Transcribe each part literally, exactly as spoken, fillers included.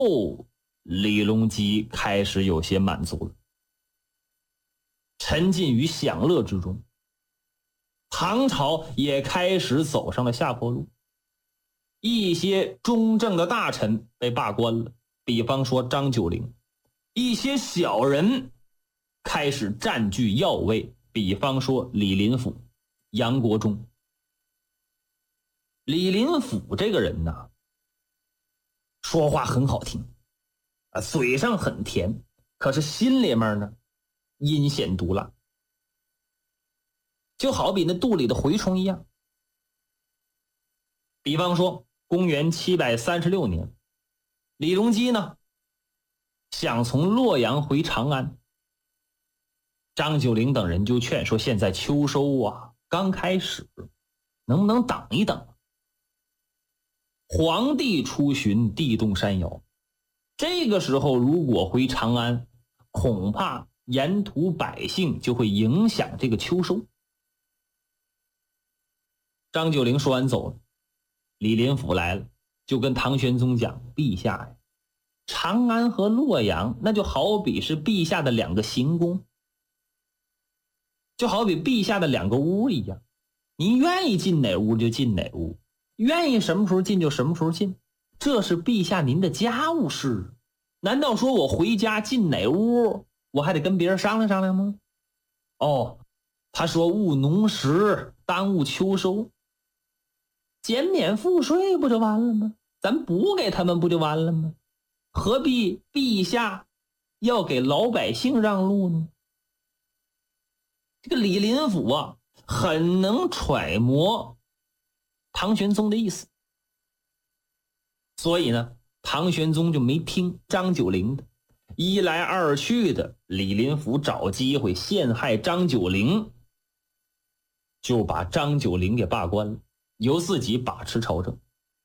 哦，李隆基开始有些满足了，沉浸于享乐之中。唐朝也开始走上了下坡路，一些中正的大臣被罢官了，比方说张九龄；一些小人开始占据要位，比方说李林甫、杨国忠。李林甫这个人呢，说话很好听啊，嘴上很甜，可是心里面呢阴险毒辣，就好比那肚里的蛔虫一样。比方说公元七百三十六年，李隆基呢想从洛阳回长安，张九龄等人就劝说，现在秋收啊刚开始，能不能等一等？皇帝出巡地动山摇，这个时候如果回长安，恐怕沿途百姓就会影响这个秋收。张九龄说完走了，李林甫来了，就跟唐玄宗讲，陛下呀，长安和洛阳那就好比是陛下的两个行宫，就好比陛下的两个屋一样，您愿意进哪屋就进哪屋，愿意什么时候进就什么时候进，这是陛下您的家务事。难道说我回家进哪屋我还得跟别人商量商量吗？哦，他说务农时耽误秋收，减免赋税不就完了吗？咱补给他们不就完了吗？何必陛下要给老百姓让路呢？这个李林甫啊，很能揣摩唐玄宗的意思，所以呢，唐玄宗就没听张九龄的，一来二去的，李林甫找机会陷害张九龄，就把张九龄给罢官了，由自己把持朝政。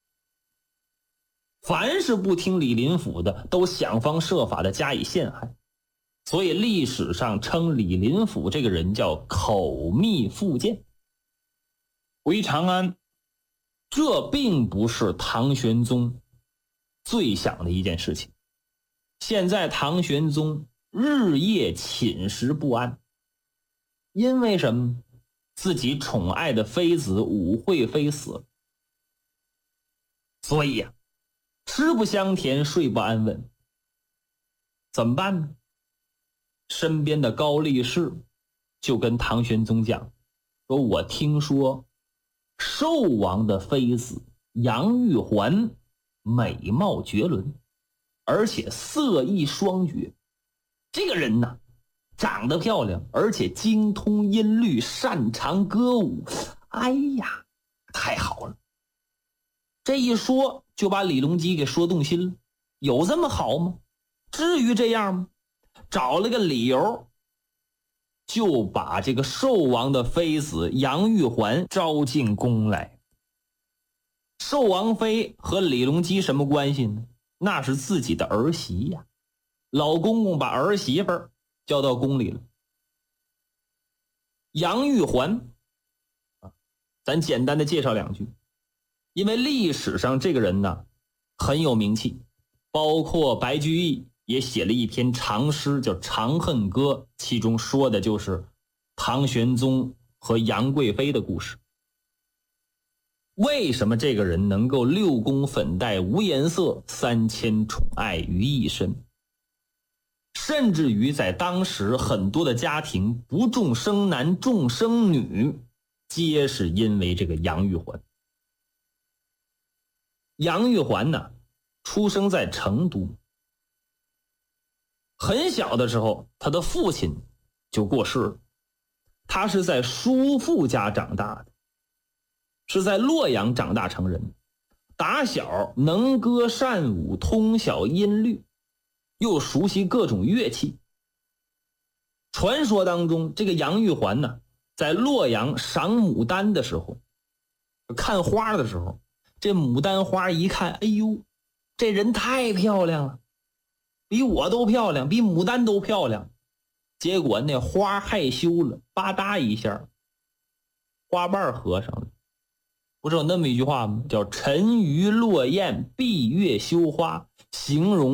凡是不听李林甫的，都想方设法的加以陷害，所以历史上称李林甫这个人叫口蜜腹剑。回长安，这并不是唐玄宗最想的一件事情。现在唐玄宗日夜寝食不安，因为什么？自己宠爱的妃子武惠妃死了，所以呀、啊，吃不香甜，睡不安稳，怎么办呢？身边的高力士就跟唐玄宗讲，说我听说寿王的妃子杨玉环美貌绝伦，而且色艺双绝，这个人呢长得漂亮，而且精通音律，擅长歌舞，哎呀太好了。这一说就把李隆基给说动心了，有这么好吗？至于这样吗？找了个理由，就把这个寿王的妃子杨玉环招进宫来。寿王妃和李隆基什么关系呢？那是自己的儿媳呀，老公公把儿媳妇儿叫到宫里了。杨玉环啊，咱简单的介绍两句，因为历史上这个人呢很有名气，包括白居易也写了一篇长诗叫《长恨歌》，其中说的就是唐玄宗和杨贵妃的故事。为什么这个人能够六宫粉黛无颜色，三千宠爱于一身？甚至于在当时很多的家庭不重生男重生女，皆是因为这个杨玉环。杨玉环呢，出生在成都，很小的时候他的父亲就过世了，他是在叔父家长大的，是在洛阳长大成人，打小能歌善舞，通晓音律，又熟悉各种乐器。传说当中，这个杨玉环呢，在洛阳赏牡丹的时候，看花的时候，这牡丹花一看，哎呦，这人太漂亮了，比我都漂亮，比牡丹都漂亮。结果那花害羞了，吧嗒一下，花瓣合上了。不是有那么一句话吗？叫沉鱼落雁，闭月羞花，形容